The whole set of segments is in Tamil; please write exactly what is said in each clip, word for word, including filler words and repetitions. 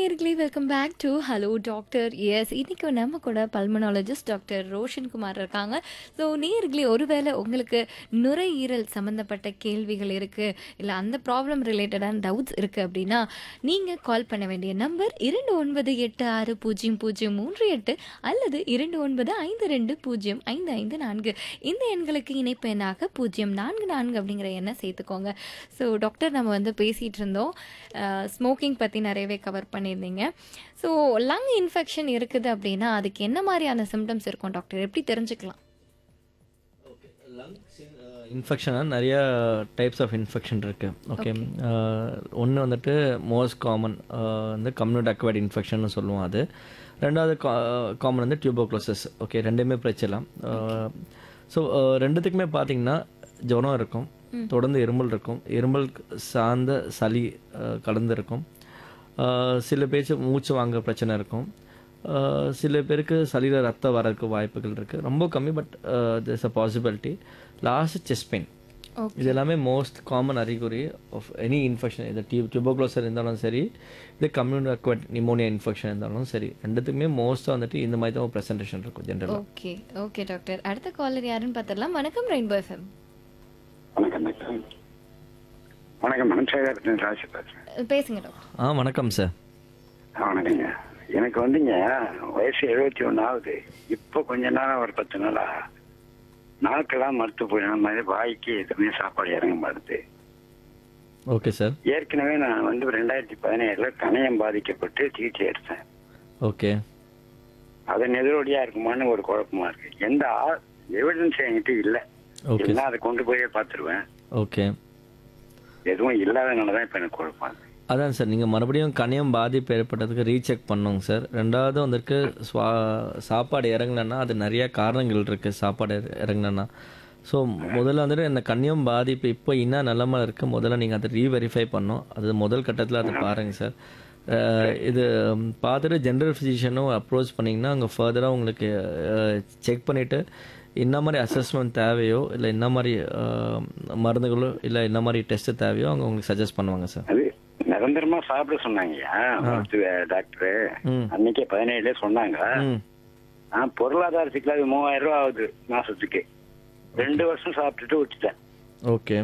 நேயர்களே welcome back to hello doctor. S, இன்னைக்கு நம்ம கூட பல்மனாலஜிஸ்ட் டாக்டர் ரோஷன் குமார் இருக்காங்க. ஸோ நேயர்களே, ஒருவேளை உங்களுக்கு நுரையீரல் சம்மந்தப்பட்ட கேள்விகள் இருக்குது, இல்லை அந்த ப்ராப்ளம் ரிலேட்டடான டவுட்ஸ் இருக்குது அப்படின்னா நீங்கள் கால் பண்ண வேண்டிய நம்பர் இரண்டு ஒன்பது எட்டு ஆறு பூஜ்ஜியம் பூஜ்ஜியம் மூன்று எட்டு அல்லது இரண்டு ஒன்பது ஐந்து ரெண்டு பூஜ்ஜியம் ஐந்து ஐந்து நான்கு. இந்த எண்களுக்கு இணைப்பு எண்ணாக பூஜ்ஜியம் நான்கு நான்கு அப்படிங்கிற எண்ணை சேர்த்துக்கோங்க. ஸோ டாக்டர், நம்ம வந்து பேசிகிட்டு இருந்தோம், ஸ்மோக்கிங் பற்றி நிறையவே கவர் பண்ணியிருந்தீங்க. ஸோ லங் இன்ஃபெக்ஷன் இருக்குது அப்படின்னா அதுக்கு என்ன மாதிரியான சிம்டம்ஸ் இருக்கும் டாக்டர், எப்படி தெரிஞ்சுக்கலாம்? இன்ஃபெக்ஷனாக நிறைய டைப்ஸ் ஆஃப் இன்ஃபெக்ஷன் இருக்குது. ஓகே, ஒன்று வந்துட்டு மோஸ்ட் காமன் வந்து கம்யூனிட்டி அக்வைர்ட் இன்ஃபெக்ஷன் சொல்லுவோம். அது ரெண்டாவது காமன் வந்து டியூபர்குலோசிஸ். ஓகே, ரெண்டுமே பிரச்சலாம். ஸோ ரெண்டுத்துக்குமே பார்த்தீங்கன்னா ஜுரம் இருக்கும், தொடர்ந்து இருமல் இருக்கும், இருமல் சார்ந்த சளி கலந்து இருக்கும். சில பேருக்கு மூச்சு வாங்க பிரச்சனை இருக்கும், சில பேருக்கு சளியில் ரத்தம் வரதுக்கு வாய்ப்புகள் இருக்குது. ரொம்ப கம்மி, but this a possibility. Last chest pain, இது எல்லாமே மோஸ்ட் காமன் அறிகுறி ஆஃப் எனி இன்ஃபெக்ஷன். இது டியூ டியூபர்குலோசர் இருந்தாலும் சரி, இது கம்யூனிட்டி அக்வைர்ட் நிமோனியா இன்ஃபெக்ஷன் இருந்தாலும் சரி, ரெண்டுத்துக்குமே மோஸ்ட்டாக வந்துட்டு இந்த மாதிரி தான் ப்ரெசன்டேஷன் இருக்கும் ஜென்ரலாக. ஓகே ஓகே டாக்டர், அடுத்த காலர் யாருன்னு பார்த்துடலாம். வணக்கம் ரெயின்போ எஃப்எம். வணக்கம் டாக்டர். வணக்கம் மேடம், சேகர் ராசி பேசுகிறேன். பேசுங்க டாக்டர். ஆ வணக்கம் சார். வணக்கங்க. எனக்கு வந்துங்க வயசு எழுபத்தி ஒன்று ஆகுது. இப்போ கொஞ்ச நாளாக ஒரு பத்து நாளாக நாக்கெல்லாம் மறுத்து போயின மாதிரி, வாய்க்கு எதுவுமே சாப்பாடு இறங்க மாறுது. Okay sir. ஏற்கனவே நான் வந்து ரெண்டாயிரத்தி பதினேழுல கணையம் பாதிக்கப்பட்டு சிகிச்சை எடுத்தேன். ஓகே, அதன் எதிரொலியாக இருக்குமான்னு ஒரு குழப்பமா இருக்கு. எந்த எவிடன்ஸ் என்கிட்ட இல்லை. ஓகே, எல்லாம் அதை கொண்டு போயே பார்த்துருவேன். ஓகே. எதுவும் இல்லாதனால தான் இப்போ எனக்கு குழப்பம். அதான் சார், நீங்கள் மறுபடியும் கணையம் பாதிப்பு ஏற்பட்டதுக்கு ரீசெக் பண்ணுங்க சார். ரெண்டாவது வந்துருக்கு ஸ்வா சாப்பாடு இறங்கலன்னா அது நிறையா காரணங்கள் இருக்குது. சாப்பாடு இறங்கலன்னா ஸோ முதல்ல வந்துட்டு இந்த கணையம் பாதிப்பு இப்போ என்ன நிலமை இருக்குது, முதல்ல நீங்கள் அதை ரீவெரிஃபை பண்ணணும். அது முதல் கட்டத்தில் அதை பாருங்கள் சார். இது பார்த்துட்டு ஜென்ரல் ஃபிசிஷியனும் அப்ரோச் பண்ணிங்கன்னா அங்கே ஃபர்தராக உங்களுக்கு செக் பண்ணிவிட்டு என்ன மாதிரி அசஸ்மெண்ட் தேவையோ, இல்லை என்ன மாதிரி மருந்துகளோ, இல்லை என்ன மாதிரி டெஸ்ட்டு தேவையோ அவங்க உங்களுக்கு சஜஸ்ட் பண்ணுவாங்க சார். அது நிரந்தரமா சாப்பிட சொன்னாங்கய்யா டாக்டர். அன்னைக்கே பதினேழுல சொன்னாங்க. பொருளாதார சிக்கலாக மூவாயிரம் ரூபா ஆகுது மாசத்துக்கு. ரெண்டு வருஷம் சாப்பிட்டுட்டு விட்டுட்டேன். ஓகே,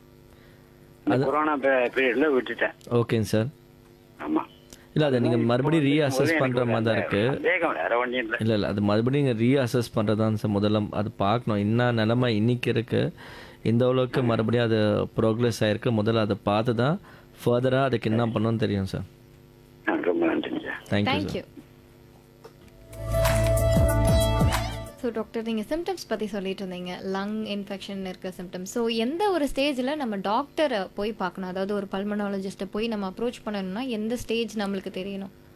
கொரோனா பீரியட்ல விட்டுட்டேன். ஓகேங்க சார். ஆமா, இல்லை அதை நீங்கள் மறுபடியும் ரீ அசஸ் பண்ணுற மாதிரி தான் இருக்குது. இல்லை இல்லை அது மறுபடியும் நீங்கள் ரீ அசஸ் பண்ணுறதான் சார். முதல்ல அது பார்க்கணும் என்ன நிலைமை இன்னைக்கு இருக்குது, இந்த அளவுக்கு மறுபடியும் அது ப்ரோக்ரஸ் ஆகிருக்கு. முதல்ல அதை பார்த்து தான் ஃபர்தராக அதுக்கு என்ன பண்ணணும்னு தெரியும் சார். ரொம்ப நன்றி. Thank you sir. ஸோ டாக்டர், நீங்கள் சிம்டம்ஸ் பற்றி சொல்லிட்டு இருந்தீங்க, லங் இன்ஃபெக்ஷன் இருக்க சிம்டம்ஸ். ஸோ எந்த ஒரு ஸ்டேஜில் நம்ம டாக்டரை போய் பார்க்கணும், அதாவது ஒரு பல்மனாலஜிஸ்ட்டை போய் நம்ம அப்ரோச் பண்ணணும்னா எந்த ஸ்டேஜ் நம்மளுக்கு தெரியணும்?